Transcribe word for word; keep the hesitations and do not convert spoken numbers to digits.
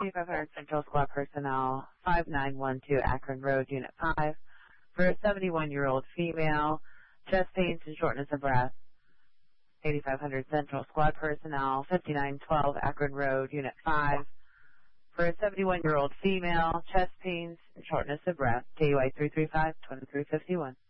eighty-five hundred Central Squad Personnel, five nine one two Akron Road, Unit five, for a seventy-one-year-old female, chest pains and shortness of breath. eighty-five hundred Central Squad Personnel, fifty-nine twelve Akron Road, Unit five, for a seventy-one-year-old female, chest pains and shortness of breath. K U I three three five, two three five one.